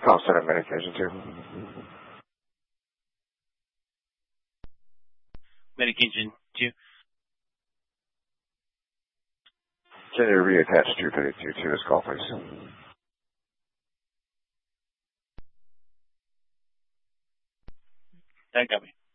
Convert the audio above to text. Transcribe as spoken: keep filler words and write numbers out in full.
call center medication too. Medication two. Can you reattach two fifty-two to this call, please? That got me.